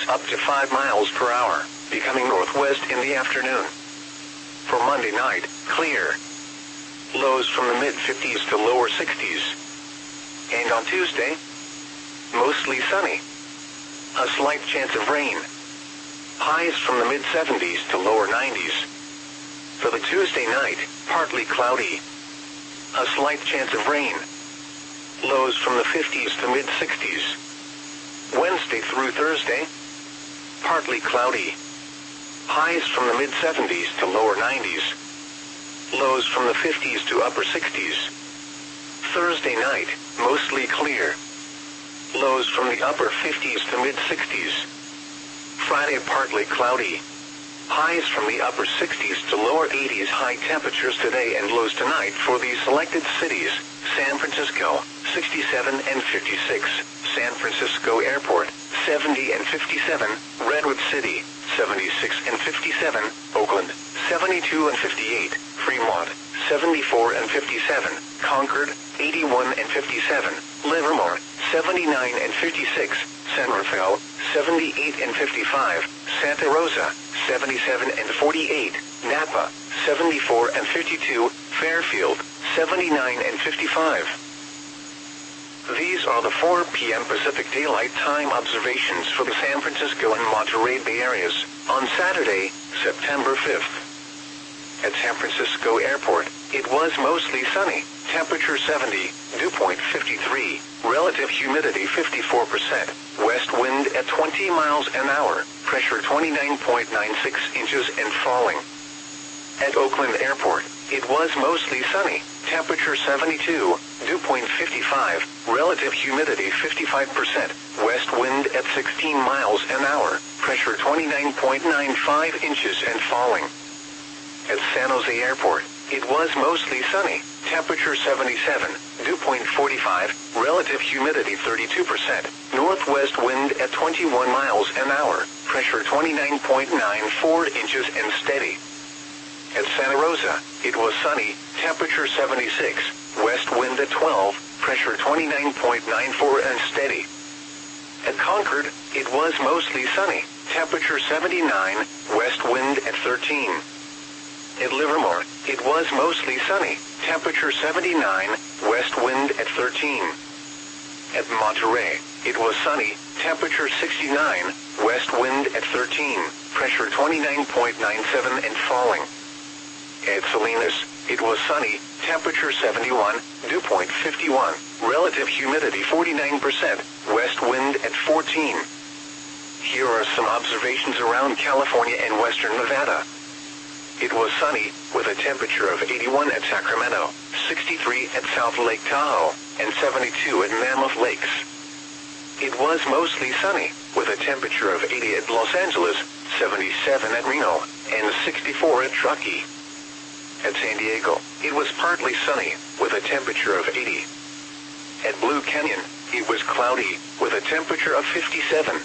up to 5 miles per hour, becoming northwest in the afternoon. For Monday night, clear. Lows from the mid-50s to lower 60s. And on Tuesday, mostly sunny. A slight chance of rain. Highs from the mid-70s to lower 90s. For the Tuesday night, partly cloudy. A slight chance of rain. Lows from the 50s to mid-60s. Wednesday through Thursday, partly cloudy. Highs from the mid-70s to lower 90s. Lows from the 50s to upper 60s. Thursday night, mostly clear. Lows from the upper 50s to mid-60s. Friday partly cloudy. Highs from the upper 60s to lower 80s. High temperatures today and lows tonight for these selected cities: San Francisco, 67 and 56. San Francisco Airport, 70 and 57. Redwood City, 76 and 57. Oakland, 72 and 58. Fremont, 74 and 57. Concord, 81 and 57. Livermore, 79 and 56. San Rafael, 78 and 55. Santa Rosa, 77 and 48. Napa, 74 and 52. Fairfield, 79 and 55. These are the 4 p.m. Pacific Daylight Time observations for the San Francisco and Monterey Bay areas on Saturday, September 5th. At San Francisco Airport, it was mostly sunny, temperature 70, dew point 53, relative humidity 54%, west wind at 20 miles an hour, pressure 29.96 inches and falling. At Oakland Airport, it was mostly sunny, temperature 72, dew point 55, relative humidity 55%, west wind at 16 miles an hour, pressure 29.95 inches and falling. At San Jose Airport, it was mostly sunny, temperature 77, dew point 45, relative humidity 32%, northwest wind at 21 miles an hour, pressure 29.94 inches and steady. At Santa Rosa, it was sunny, temperature 76, west wind at 12, pressure 29.94 and steady. At Concord, it was mostly sunny, temperature 79, west wind at 13. At Livermore, it was mostly sunny, temperature 79, west wind at 13. At Monterey, it was sunny, temperature 69, west wind at 13, pressure 29.97 and falling. At Salinas, it was sunny, temperature 71, dew point 51, relative humidity 49%, west wind at 14. Here are some observations around California and western Nevada. It was sunny, with a temperature of 81 at Sacramento, 63 at South Lake Tahoe, and 72 at Mammoth Lakes. It was mostly sunny, with a temperature of 80 at Los Angeles, 77 at Reno, and 64 at Truckee. At San Diego, it was partly sunny, with a temperature of 80. At Blue Canyon, it was cloudy, with a temperature of 57.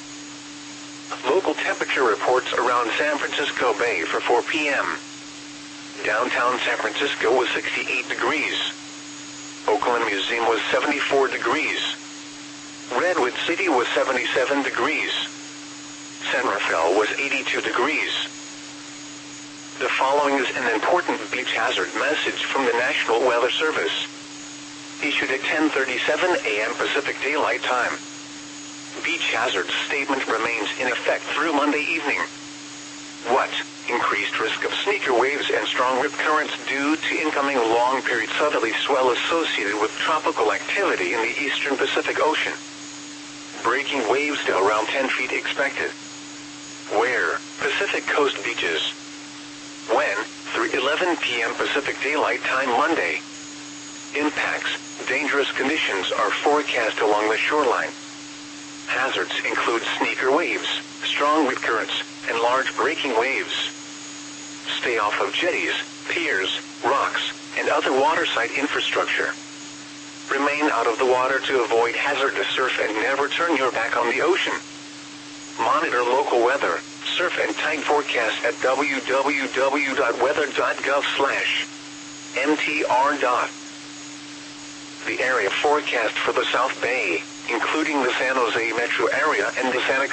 Local temperature reports around San Francisco Bay for 4 p.m. Downtown San Francisco was 68 degrees. Oakland Museum was 74 degrees. Redwood City was 77 degrees. San Rafael was 82 degrees. The following is an important beach hazard message from the National Weather Service. Issued at 10:37 a.m. Pacific Daylight Time. Beach hazard statement remains in effect through Monday evening. What? Increased risk of sneaker waves and strong rip currents due to incoming long-period southerly swell associated with tropical activity in the eastern Pacific Ocean. Breaking waves to around 10 feet expected. Where? Pacific Coast beaches. When? Through 11 p.m. Pacific Daylight Time Monday. Impacts. Dangerous conditions are forecast along the shoreline. Hazards include sneaker waves, strong rip currents, and large breaking waves. Stay off of jetties, piers, rocks, and other waterside infrastructure. Remain out of the water to avoid hazardous surf and never turn your back on the ocean. Monitor local weather, surf and tide forecast at www.weather.gov/mtr. The area forecast for the South Bay, including the San Jose metro area and the Santa